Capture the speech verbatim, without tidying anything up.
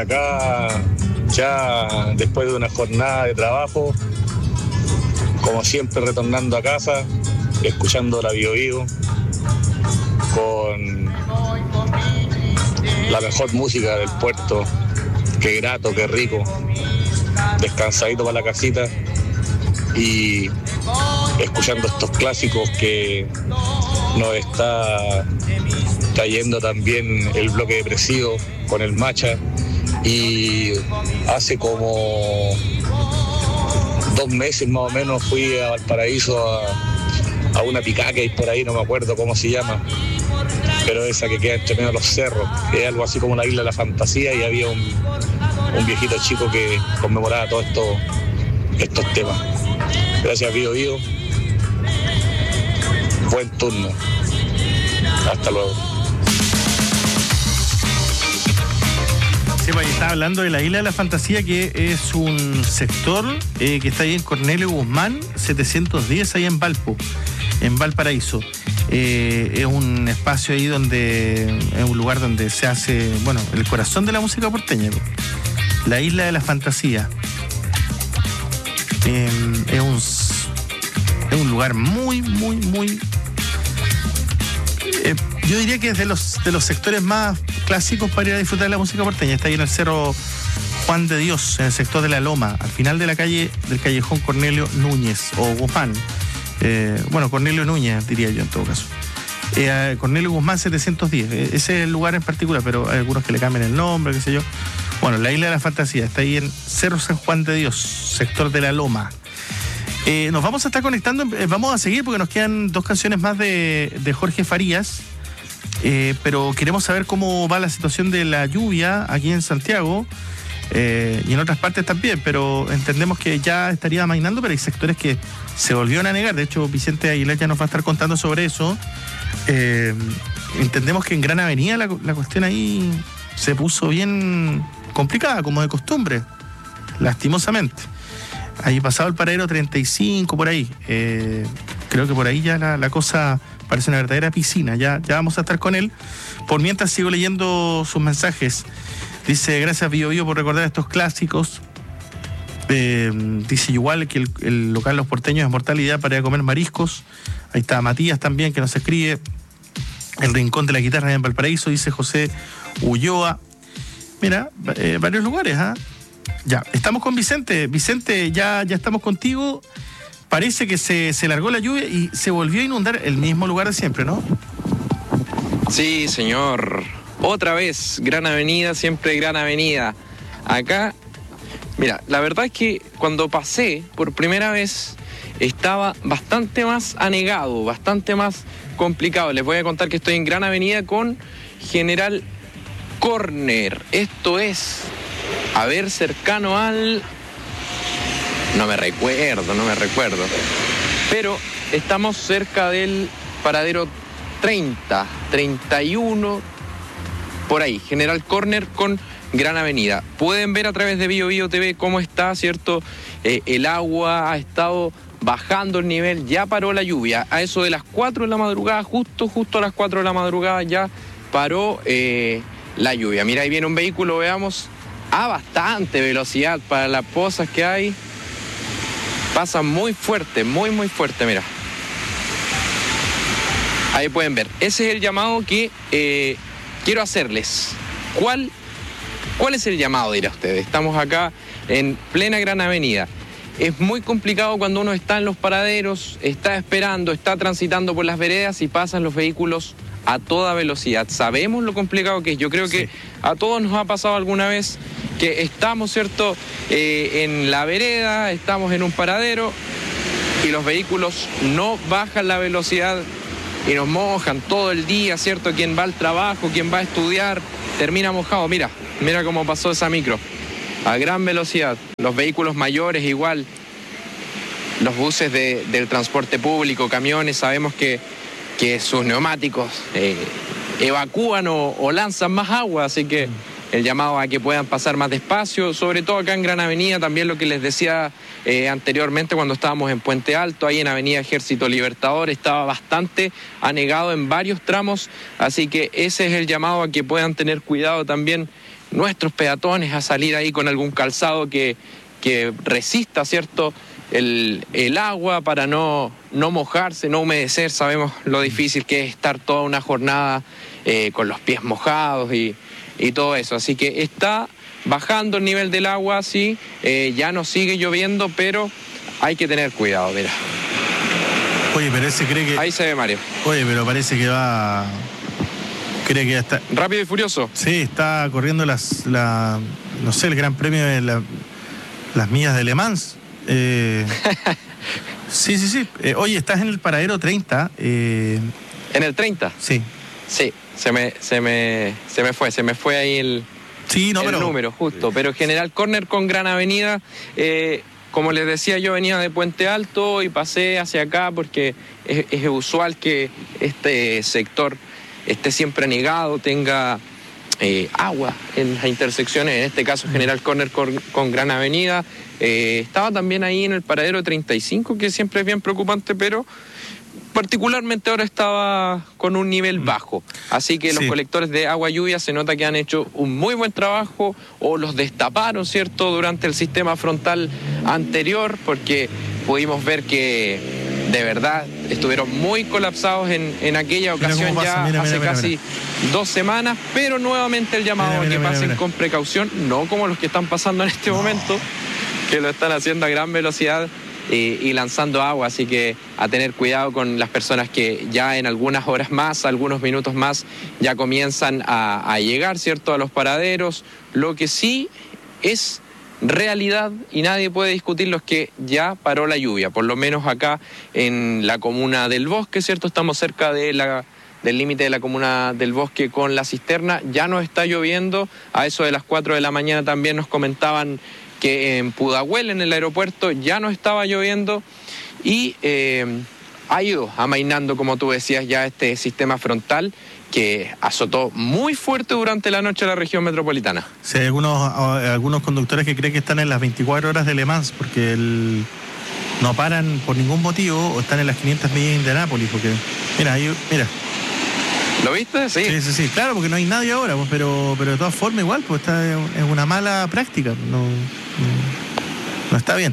acá ya después de una jornada de trabajo, como siempre retornando a casa, escuchando la Bio Bio con la mejor música del puerto. Qué grato, qué rico, descansadito para la casita y escuchando estos clásicos que nos está trayendo también el bloque depresivo con el Macha. Y hace como dos meses más o menos fui a Valparaíso a, a una picada que hay por ahí, no me acuerdo cómo se llama, pero esa que queda entre medio de los cerros, que es algo así como la isla de la fantasía, y había un, un viejito chico que conmemoraba todos esto, estos temas. Gracias, Bio Bio. Buen turno. Hasta luego. Sí, pues está hablando de la Isla de la Fantasía, que es un sector eh, que está ahí en Cornelio Guzmán, setecientos diez, ahí en Valpo, en Valparaíso. Eh, es un espacio ahí donde, es un lugar donde se hace, bueno, el corazón de la música porteña, la Isla de la Fantasía. Eh, es un, es un lugar muy, muy, muy... Eh, yo diría que es de los, de los sectores más clásicos para ir a disfrutar de la música porteña. Está ahí en el Cerro Juan de Dios, en el sector de La Loma, al final de la calle del callejón Cornelio Núñez o Guzmán. Eh, bueno, Cornelio Núñez diría yo en todo caso. Eh, Cornelio Guzmán setecientos diez, ese es el lugar en particular, pero hay algunos que le cambian el nombre, qué sé yo. Bueno, la Isla de la Fantasía está ahí en Cerro San Juan de Dios, sector de La Loma. Eh, nos vamos a estar conectando, eh, vamos a seguir porque nos quedan dos canciones más de, de Jorge Farías, eh, pero queremos saber cómo va la situación de la lluvia aquí en Santiago eh, y en otras partes también, pero entendemos que ya estaría amainando, pero hay sectores que se volvieron a negar. De hecho, Vicente Aguilar ya nos va a estar contando sobre eso. Eh, entendemos que en Gran Avenida la, la cuestión ahí se puso bien complicada, como de costumbre, lastimosamente. Ahí pasado el paradero treinta y cinco, por ahí. Eh, creo que por ahí ya la, la cosa parece una verdadera piscina. Ya, ya vamos a estar con él. Por mientras sigo leyendo sus mensajes. Dice, gracias Bio Bio por recordar estos clásicos. Eh, dice igual que el, el local Los Porteños es mortalidad para ir a comer mariscos. Ahí está Matías también, que nos escribe. El Rincón de la Guitarra en Valparaíso, dice José Ulloa. Mira, eh, varios lugares, ¿ah? ¿eh? Ya, estamos con Vicente. Vicente, ya, ya estamos contigo. Parece que se, se largó la lluvia y se volvió a inundar el mismo lugar de siempre, ¿no? Sí, señor. Otra vez, Gran Avenida, siempre Gran Avenida. Acá, mira, la verdad es que cuando pasé por primera vez estaba bastante más anegado, bastante más complicado. Les voy a contar que estoy en Gran Avenida con General Corner. Esto es, a ver, cercano al... No me recuerdo, no me recuerdo. Pero estamos cerca del paradero treinta, treinta y uno, por ahí. General Corner con Gran Avenida. Pueden ver a través de Bio Bio T V cómo está, ¿cierto? Eh, el agua ha estado bajando el nivel, ya paró la lluvia. A eso de las cuatro de la madrugada, justo, justo a las cuatro de la madrugada ya paró eh, la lluvia. Mira, ahí viene un vehículo, veamos, a bastante velocidad para las pozas que hay. Pasa muy fuerte, muy, muy fuerte, mira. Ahí pueden ver. Ese es el llamado que eh, quiero hacerles. ¿Cuál, ¿Cuál es el llamado, dirá usted? Estamos acá en plena Gran Avenida. Es muy complicado cuando uno está en los paraderos, está esperando, está transitando por las veredas y pasan los vehículos a toda velocidad. Sabemos lo complicado que es. Yo creo que sí, a todos nos ha pasado alguna vez que estamos, ¿cierto?, eh, en la vereda, estamos en un paradero y los vehículos no bajan la velocidad y nos mojan todo el día, ¿cierto? Quien va al trabajo, quien va a estudiar, termina mojado. Mira, mira cómo pasó esa micro, a gran velocidad. Los vehículos mayores igual, los buses de, del transporte público, camiones, sabemos que, que sus neumáticos eh, evacúan o, o lanzan más agua, así que el llamado a que puedan pasar más despacio, sobre todo acá en Gran Avenida, también lo que les decía eh, anteriormente cuando estábamos en Puente Alto, ahí en Avenida Ejército Libertador, estaba bastante anegado en varios tramos, así que ese es el llamado a que puedan tener cuidado también nuestros peatones a salir ahí con algún calzado que, que resista, ¿cierto?, el, el agua para no, no mojarse, no humedecer. Sabemos lo difícil que es estar toda una jornada eh, con los pies mojados y, y todo eso. Así que está bajando el nivel del agua, sí, eh, ya no sigue lloviendo, pero hay que tener cuidado, mira. Oye, pero ese cree que... Ahí se ve Mario. Oye, pero parece que va... Cree que ya está... Rápido y Furioso. Sí, está corriendo las... La... No sé, el Gran Premio de la... las millas de Le Mans. Eh... sí, sí, sí. Eh, oye, estás en el paradero treinta. Eh... ¿En el treinta? Sí. Sí, se me, se me, se me fue, se me fue ahí el, sí, no, el pero... número, justo. Pero General Corner con Gran Avenida... Eh, como les decía, yo venía de Puente Alto y pasé hacia acá porque es, es usual que este sector esté siempre anegado, tenga eh, agua en las intersecciones, en este caso General Corner con, con Gran Avenida. Eh, estaba también ahí en el paradero treinta y cinco, que siempre es bien preocupante, pero particularmente ahora estaba con un nivel bajo. Así que los sí. colectores de agua lluvia se nota que han hecho un muy buen trabajo o los destaparon, ¿cierto?, durante el sistema frontal anterior, porque pudimos ver que de verdad estuvieron muy colapsados en, en aquella ocasión ya mira, hace mira, mira, casi mira. dos semanas, pero nuevamente el llamado mira, mira, a que mira, pasen mira. con precaución, no como los que están pasando en este no. momento, que lo están haciendo a gran velocidad. Y, y lanzando agua, así que a tener cuidado con las personas que ya en algunas horas más, algunos minutos más, ya comienzan a, a llegar, ¿cierto?, a los paraderos. Lo que sí es realidad y nadie puede discutirlo es que ya paró la lluvia, por lo menos acá en la comuna del Bosque, ¿cierto? Estamos cerca de la, del límite de la comuna del Bosque con La Cisterna, ya no está lloviendo. A eso de las cuatro de la mañana también nos comentaban que en Pudahuel, en el aeropuerto, ya no estaba lloviendo y eh, ha ido amainando, como tú decías, ya este sistema frontal que azotó muy fuerte durante la noche a la región metropolitana. Sí, hay algunos, algunos conductores que creen que están en las veinticuatro horas de Le Mans, porque el, no paran por ningún motivo, o están en las quinientas millas de Indianápolis, porque, mira, ahí, mira. ¿Lo viste? Sí. Sí, sí, sí. Claro, porque no hay nadie ahora, pues, pero, pero de todas formas igual, pues está es una mala práctica. No, no, no está bien.